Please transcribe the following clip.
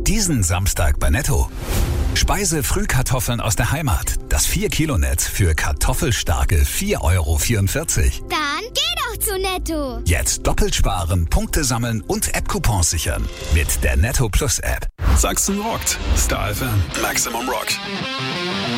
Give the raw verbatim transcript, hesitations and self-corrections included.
Diesen Samstag bei Netto. Speise-Frühkartoffeln aus der Heimat. Das vier Kilo Netz für kartoffelstarke vier Euro vierundvierzig. Dann geh doch zu Netto. Jetzt doppelt sparen, Punkte sammeln und App-Coupons sichern. Mit der Netto Plus App. Sachsen rockt. Star F M. Maximum Rock.